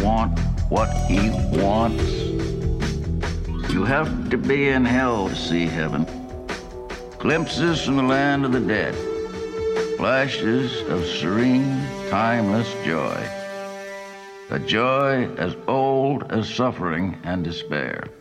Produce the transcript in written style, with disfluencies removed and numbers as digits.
want what he wants. You have to be in hell to see heaven. Glimpses from the land of the dead. Flashes of serene, timeless joy. A joy as old as suffering and despair.